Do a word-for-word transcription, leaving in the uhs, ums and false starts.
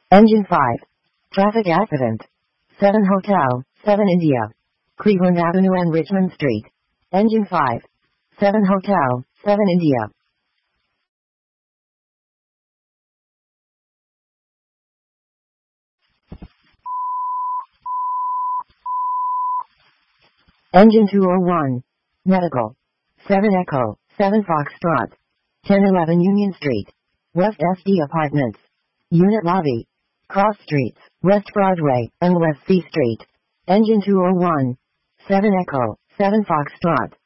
Engine five. Traffic accident. seven Hotel, seven India. Cleveland Avenue and Richmond Street. Engine five. seven Hotel, seven India. Engine two oh one. Medical. seven Echo, seven Foxtrot. ten eleven Union Street. West S D Apartments. Unit Lobby. Cross Streets, West Broadway, and West C Street. Engine two oh one. seven Echo, seven Foxtrot.